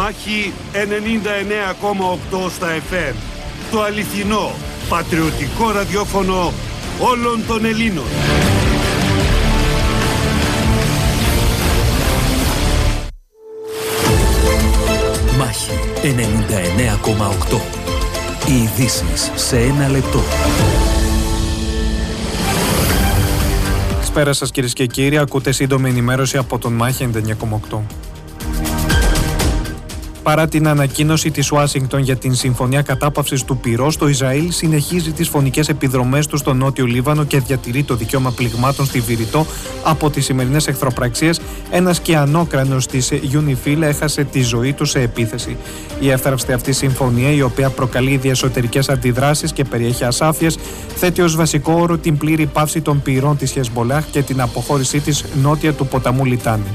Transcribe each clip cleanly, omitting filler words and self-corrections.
Μάχη 99,8 στα FM. Το αληθινό, πατριωτικό ραδιόφωνο όλων των Ελλήνων. Μάχη 99,8. Οι ειδήσεις σε ένα λεπτό. Καλησπέρα σας κυρίες και κύριοι, ακούτε σύντομη ενημέρωση από τον Μάχη 99,8. Παρά την ανακοίνωση της Ουάσιγκτον για την συμφωνία κατάπαυσης του πυρός, το Ισραήλ συνεχίζει τις φωνικές επιδρομές του στο νότιο Λίβανο και διατηρεί το δικαίωμα πληγμάτων στη Βηρητό από τις σημερινές εχθροπραξίες. Ένας κιανόκρανος της UNIFIL έχασε τη ζωή του σε επίθεση. Η εύθραυστη αυτή συμφωνία, η οποία προκαλεί ήδη εσωτερικές αντιδράσεις και περιέχει ασάφειες, θέτει ως βασικό όρο την πλήρη πάυση των πυρών της Χεσμολάχ και την αποχώρησή της νότια του ποταμού Λιτάνη.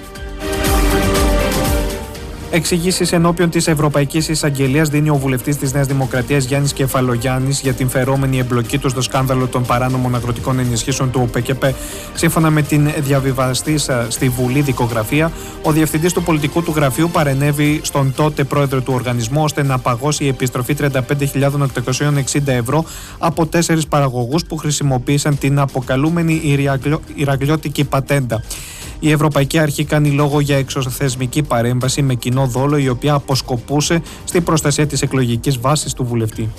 Εξηγήσεις ενώπιον της Ευρωπαϊκής Εισαγγελίας δίνει ο βουλευτής της Νέας Δημοκρατίας Γιάννης Κεφαλογιάννης για την φερόμενη εμπλοκή του στο σκάνδαλο των παράνομων αγροτικών ενισχύσεων του ΟΠΕΚΕΠΕ. Σύμφωνα με την διαβιβαστήσα στη Βουλή δικογραφία, ο διευθυντής του πολιτικού του γραφείου παρενέβη στον τότε πρόεδρο του οργανισμού ώστε να παγώσει η επιστροφή 35.860 ευρώ από 4 παραγωγούς που χρησιμοποίησαν την αποκαλούμενη ηρακλιώτικη πατέντα. Η Ευρωπαϊκή Αρχή κάνει λόγο για εξωθεσμική παρέμβαση με κοινό δόλο, η οποία αποσκοπούσε στην προστασία της εκλογικής βάσης του βουλευτή.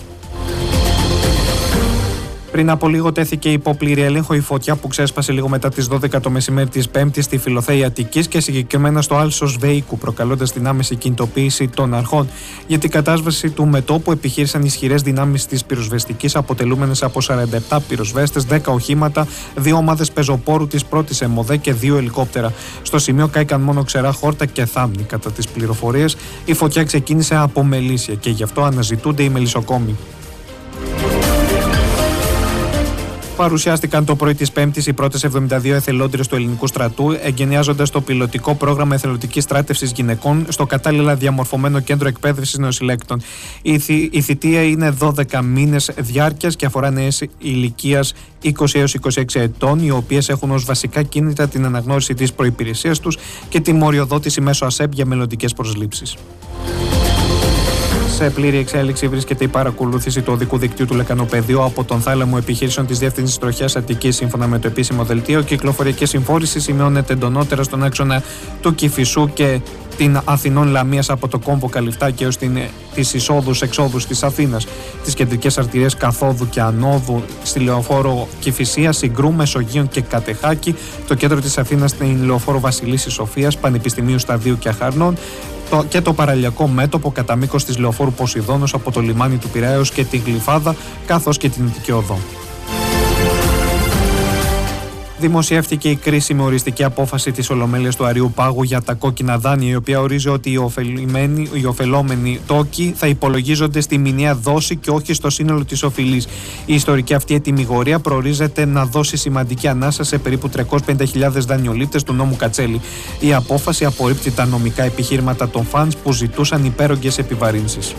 Πριν από λίγο τέθηκε υπό πλήρη έλεγχο η φωτιά που ξέσπασε λίγο μετά τις 12 το μεσημέρι της Πέμπτης στη Φιλοθέη Αττικής και συγκεκριμένα στο Άλσος Βέικου, προκαλώντας την άμεση κινητοποίηση των αρχών. Για την κατάσβεση του μετώπου επιχείρησαν ισχυρές δυνάμεις της πυροσβεστικής, αποτελούμενες από 47 πυροσβέστες, 10 οχήματα, 2 ομάδες πεζοπόρου της πρώτης ΕΜΟΔΕ και 2 ελικόπτερα. Στο σημείο κάηκαν μόνο ξερά χόρτα και θάμνη. Κατά τις πληροφορίες, η φωτιά ξεκίνησε από μελίσια και γι' αυτό αναζητούνται οι μελισσοκόμοι. Παρουσιάστηκαν το πρωί της Πέμπτης οι πρώτες 72 εθελόντριες του ελληνικού στρατού, εγκαινιάζοντας το πιλωτικό πρόγραμμα εθελοντικής στράτευσης γυναικών στο κατάλληλα διαμορφωμένο κέντρο εκπαίδευσης νεοσυλλέκτων. Η θητεία είναι 12 μήνες διάρκειας και αφορά νέες ηλικίας 20 έως 26 ετών, οι οποίες έχουν ως βασικά κίνητα την αναγνώριση της προϋπηρεσίας τους και τη μοριοδότηση μέσω ΑΣΕΠ για μελλοντικές προσλήψεις. Σε πλήρη εξέλιξη βρίσκεται η παρακολούθηση του οδικού δικτύου του Λεκανοπεδίου από τον θάλαμο επιχείρησεων της Διεύθυνσης Τροχιάς Αττικής. Σύμφωνα με το επίσημο δελτίο, κυκλοφοριακή συμφόρηση σημειώνεται εντονότερα στον άξονα του Κηφισού και την Αθηνών Λαμίας από το κόμβο Καλυφτάκη έως τις εισόδους-εξόδους της Αθήνας, τις κεντρικές αρτηρίες καθόδου και ανόδου στη λεωφόρο Κηφισία, Συγκρού, Μεσογείων και Κατεχάκη, το κέντρο της Αθήνας στην λεωφόρο Βασιλίσσης Σοφίας, Πανεπιστημίου Σταδίου και Αχαρνών, και το παραλιακό μέτωπο κατά μήκος της λεωφόρου Ποσειδώνος από το λιμάνι του Πειραίως και τη Γλυφάδα, καθώς και την Αττική Οδό. Δημοσιεύτηκε η κρίσιμη οριστική απόφαση της Ολομέλειας του Αριού Πάγου για τα κόκκινα δάνεια, η οποία ορίζει ότι οι ωφελόμενοι τόκοι θα υπολογίζονται στη μηνιαία δόση και όχι στο σύνολο της οφειλής. Η ιστορική αυτή ετυμηγορία προορίζεται να δώσει σημαντική ανάσα σε περίπου 350.000 δανειολήπτες του νόμου Κατσέλη. Η απόφαση απορρίπτει τα νομικά επιχείρηματα των φανς που ζητούσαν υπέρογγες επιβαρύνσεις.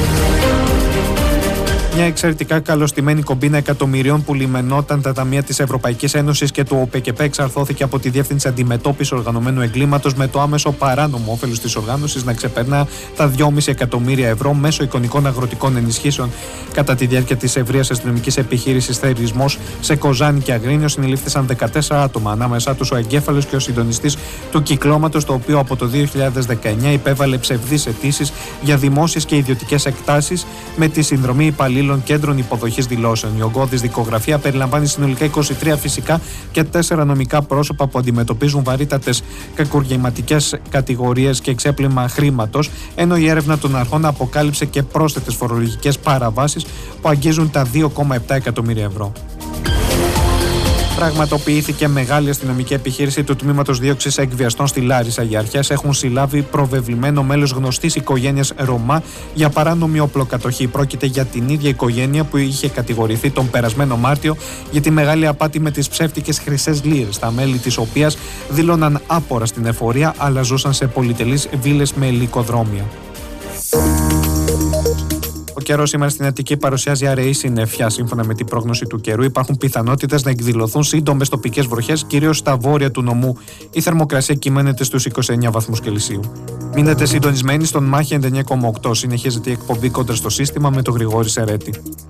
Μια εξαιρετικά καλωστημένη κομπίνα εκατομμυρίων που λιμενόταν τα ταμεία της Ευρωπαϊκής Ένωσης και του ΟΠΕΚΕΠΕ εξαρθώθηκε από τη Διεύθυνση Αντιμετώπισης Οργανωμένου Εγκλήματος, με το άμεσο παράνομο όφελος της οργάνωσης να ξεπερνά τα 2,5 εκατομμύρια ευρώ μέσω εικονικών αγροτικών ενισχύσεων. Κατά τη διάρκεια της ευρείας αστυνομικής επιχείρησης Θερισμός σε Κοζάνη και Αγρίνιο συνελήφθησαν 14 άτομα, ανάμεσά τους ο εγκέφαλος και ο συντονιστής του κυκλώματος, το οποίο από το 2019 υπέβαλε ψευδείς αιτήσεις για δημόσιες και ιδιωτικές εκτάσεις με τη συνδρομή υπαλλήλων κέντρων υποδοχής δηλώσεων. Η ογκώδης δικογραφία περιλαμβάνει συνολικά 23 φυσικά και 4 νομικά πρόσωπα που αντιμετωπίζουν βαρύτατες κακουργηματικές κατηγορίες και εξέπλυμα χρήματος, ενώ η έρευνα των αρχών αποκάλυψε και πρόσθετες φορολογικές παραβάσεις που αγγίζουν τα 2,7 εκατομμύρια ευρώ. Πραγματοποιήθηκε μεγάλη αστυνομική επιχείρηση του Τμήματος Δίωξης Εκβιαστών στη Λάρισα. Οι αρχές έχουν συλλάβει προβεβλημένο μέλος γνωστής οικογένειας Ρωμά για παράνομη οπλοκατοχή. Πρόκειται για την ίδια οικογένεια που είχε κατηγορηθεί τον περασμένο Μάρτιο για τη μεγάλη απάτη με τις ψεύτικες χρυσές λίρες, τα μέλη της οποίας δήλωναν άπορα στην εφορία αλλά ζούσαν σε πολυτελείς βίλες με ελικοδρόμια. Ο καιρός σήμερα στην Αττική παρουσιάζει αραιή συννεφιά. Σύμφωνα με την πρόγνωση του καιρού, υπάρχουν πιθανότητες να εκδηλωθούν σύντομες τοπικές βροχές, κυρίως στα βόρεια του νομού. Η θερμοκρασία κυμαίνεται στους 29 βαθμούς Κελσίου. Μείνετε συντονισμένοι στον Μάχη 99,8. Συνεχίζεται η εκπομπή Κόντρα στο σύστημα με τον Γρηγόρη Σερέτη.